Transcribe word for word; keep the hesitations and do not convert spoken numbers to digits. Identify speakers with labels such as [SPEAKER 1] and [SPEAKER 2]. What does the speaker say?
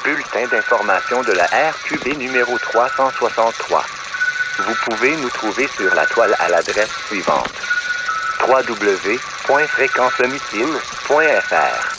[SPEAKER 1] bulletin d'information de la R Q B numéro trois cent soixante-trois. Vous pouvez nous trouver sur la toile à l'adresse suivante: w w w point fréquence homicine point f r.